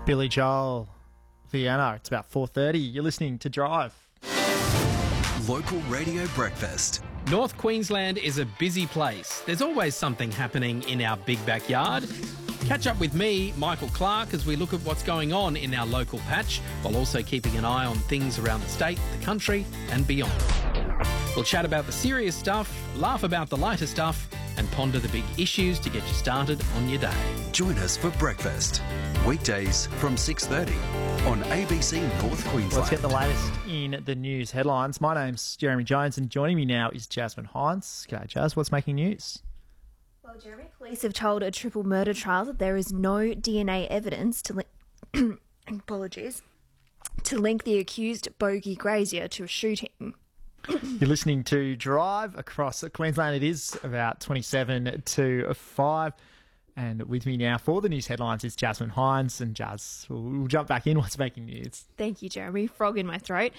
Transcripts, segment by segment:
Billy Joel, Vienna. It's about 4:30. You're listening to Drive. Local Radio Breakfast. North Queensland is a busy place. There's always something happening in our big backyard. Catch up with me, Michael Clark, as we look at what's going on in our local patch, while also keeping an eye on things around the state, the country and beyond. We'll chat about the serious stuff, laugh about the lighter stuff and ponder the big issues to get you started on your day. Join us for breakfast. Weekdays from 6:30 on ABC North Queensland. Let's get the latest in the news headlines. My name's Jeremy Jones and joining me now is Jasmine Hines. G'day, Jazz. What's making news? Well, Jeremy, police have told a triple murder trial that there is no DNA evidence to link the accused Bogey Grazier to a shooting. You're listening to Drive across Queensland. It is about 27 to 5. And with me now for the news headlines is Jasmine Hines. And Jazz, we'll jump back in. What's making news? Thank you, Jeremy. Frog in my throat.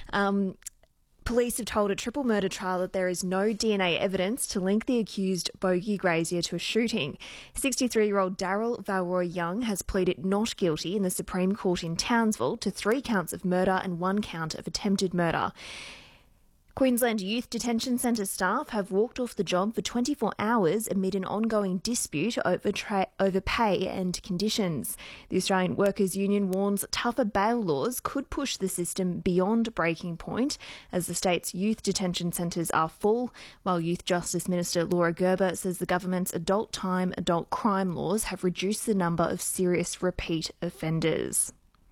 Police have told a triple murder trial that there is no DNA evidence to link the accused Bogey Grazier to a shooting. 63-year-old Daryl Valroy Young has pleaded not guilty in the Supreme Court in Townsville to 3 counts of murder and 1 count of attempted murder. Queensland Youth Detention Centre staff have walked off the job for 24 hours amid an ongoing dispute over pay and conditions. The Australian Workers' Union warns tougher bail laws could push the system beyond breaking point as the state's youth detention centres are full, while Youth Justice Minister Laura Gerber says the government's adult time, adult crime laws have reduced the number of serious repeat offenders.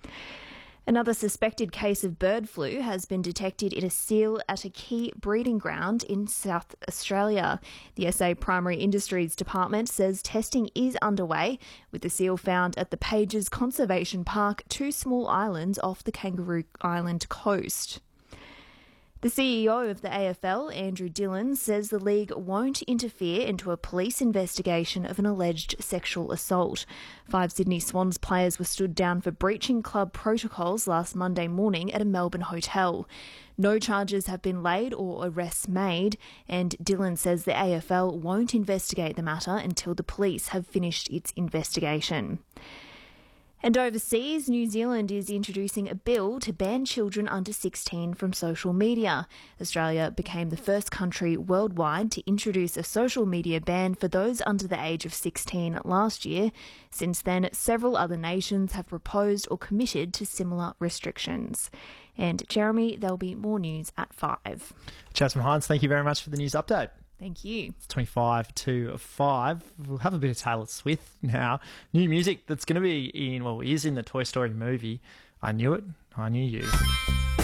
Another suspected case of bird flu has been detected in a seal at a key breeding ground in South Australia. The SA Primary Industries Department says testing is underway, with the seal found at the Pages Conservation Park, 2 small islands off the Kangaroo Island coast. The CEO of the AFL, Andrew Dillon, says the league won't interfere into a police investigation of an alleged sexual assault. 5 Sydney Swans players were stood down for breaching club protocols last Monday morning at a Melbourne hotel. No charges have been laid or arrests made, and Dillon says the AFL won't investigate the matter until the police have finished its investigation. And overseas, New Zealand is introducing a bill to ban children under 16 from social media. Australia became the first country worldwide to introduce a social media ban for those under the age of 16 last year. Since then, several other nations have proposed or committed to similar restrictions. And Jeremy, there'll be more news at 5. Jasmine Hines, thank you very much for the news update. Thank you. It's 25 to 5. We'll have a bit of Taylor Swift now. New music that's going to be is in the Toy Story movie. I Knew It, I Knew You.